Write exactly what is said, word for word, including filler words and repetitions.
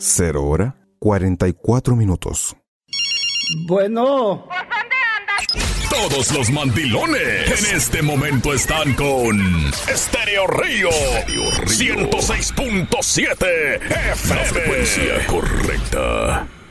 Cero hora, cuarenta y cuatro minutos. Bueno. ¿Pues dónde andas? Todos los mandilones en este momento están con Estéreo Río, ciento seis punto siete F M. La frecuencia correcta.